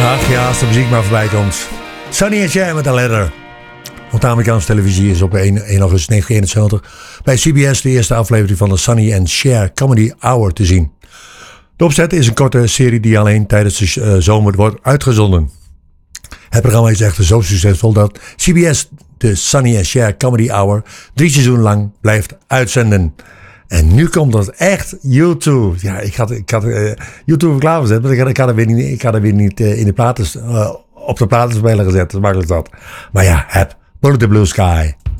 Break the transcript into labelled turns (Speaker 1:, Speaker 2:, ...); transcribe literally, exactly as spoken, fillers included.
Speaker 1: Ach ja, als de muziek maar voorbij komt. Sonny en Cher met een letter. Want de Amerikaanse televisie is op één augustus negentien eenenzeventig bij C B S de eerste aflevering van de Sonny en Cher Comedy Hour te zien. De opzet is een korte serie die alleen tijdens de uh, zomer wordt uitgezonden. Het programma is echter zo succesvol dat C B S de Sonny en Cher Comedy Hour drie seizoenen lang blijft uitzenden. En nu komt dat echt YouTube. Ja, ik had, ik had uh, YouTube klaargezet, maar ik had, ik had er weer niet, ik had er weer niet uh, in de platen, uh, op de platenspeler gezet. Dat is makkelijk dat. Maar ja, heb Bullet the Blue Sky.